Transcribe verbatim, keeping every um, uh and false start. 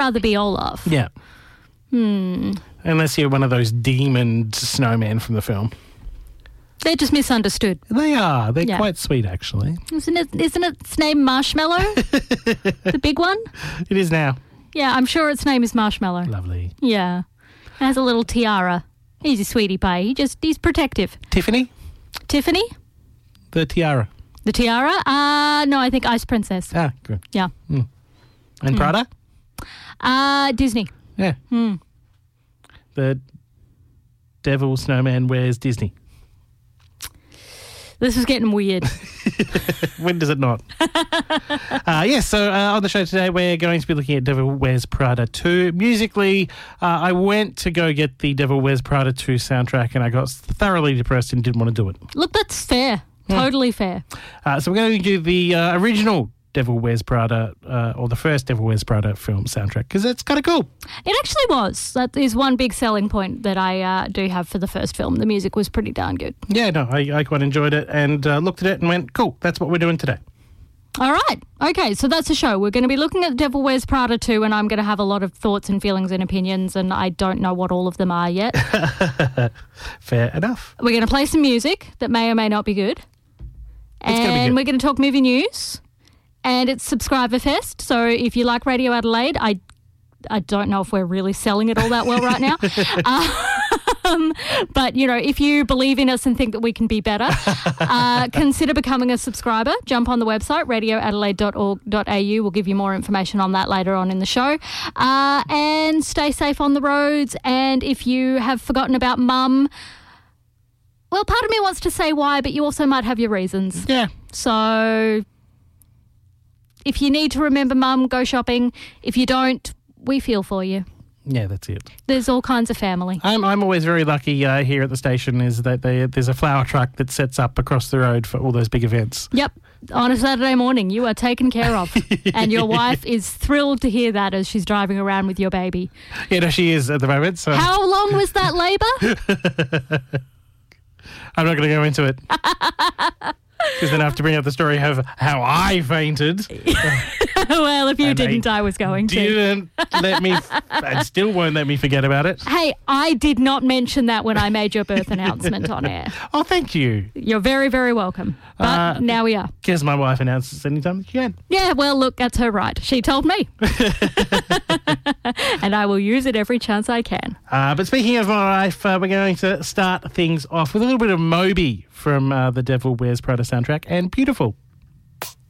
rather be Olaf. Yeah. Hmm. Unless you're one of those demon snowmen from the film. They're just misunderstood. They are. They're Yeah. quite sweet, actually. Isn't it? Isn't its name Marshmallow? The big one? It is now. Yeah, I'm sure its name is Marshmallow. Lovely. Yeah. It has a little tiara. He's a sweetie pie. He just, he's protective. Tiffany? Tiffany? The tiara. The tiara? Uh, no, I think Ice Princess. Ah, good. Yeah. Mm. And Prada? Uh, Disney. Yeah. Hmm. The devil snowman wears Disney. This is getting weird. When does it not? uh, yes, so uh, on the show today, we're going to be looking at Devil Wears Prada two. Musically, uh, I went to go get the Devil Wears Prada two soundtrack and I got thoroughly depressed and didn't want to do it. Look, that's fair. Totally fair. Uh, so we're going to do the uh, original Devil Wears Prada, uh, or the first Devil Wears Prada film soundtrack, because it's kind of cool. It actually was. That is one big selling point that I uh, do have for the first film. The music was pretty darn good. Yeah, no, I, I quite enjoyed it and uh, looked at it and went, cool, that's what we're doing today. All right. Okay, so that's the show. We're going to be looking at Devil Wears Prada two, and I'm going to have a lot of thoughts and feelings and opinions, and I don't know what all of them are yet. Fair enough. We're going to play some music that may or may not be good. It's gonna be And good. we're going to talk movie news. And it's Subscriber Fest. So if you like Radio Adelaide, I I don't know if we're really selling it all that well right now. um, but, you know, if you believe in us and think that we can be better, uh, consider becoming a subscriber. Jump on the website, radio adelaide dot org dot a u. We'll give you more information on that later on in the show. Uh, and stay safe on the roads. And if you have forgotten about Mum, well, part of me wants to say why, but you also might have your reasons. Yeah. So if you need to remember Mum, go shopping. If you don't, we feel for you. Yeah, that's it. There's all kinds of family. I'm I'm always very lucky uh, here at the station is that they, there's a flower truck that sets up across the road for all those big events. Yep. On a Saturday morning, you are taken care of. And your wife is thrilled to hear that as she's driving around with your baby. Yeah, no, she is at the moment. So How long was that labour? I'm not going to go into it. Because then I have to bring up the story of how I fainted. Well, if you And didn't, they I was going to. Didn't let me, and still won't let me forget about it. Hey, I did not mention that when I made your birth announcement on air. Oh, thank you. You're very, very welcome. But Uh, now we are. Because my wife announces anytime she can. Yeah, well, look, that's her right. She told me. And I will use it every chance I can. Uh, but speaking of my wife, uh, we're going to start things off with a little bit of Moby from uh, the Devil Wears Prada soundtrack and Beautiful.